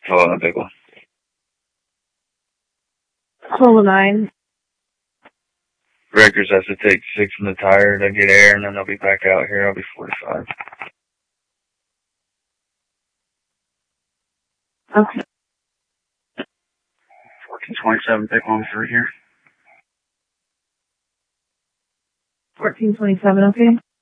Oh, a big one. Total 9. Breakers has to take 6 in the tire to get air, and then they'll be back out here. I'll be 45. Okay. 1427, pick 1 3 here. 1427, okay.